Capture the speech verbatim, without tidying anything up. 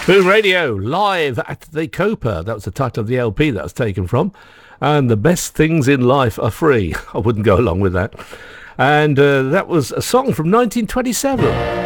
Boom Radio, live at the Copa. That was the title of the L P that was taken from. And the best things in life are free. I wouldn't go along with that. And uh, that was a song from nineteen twenty-seven.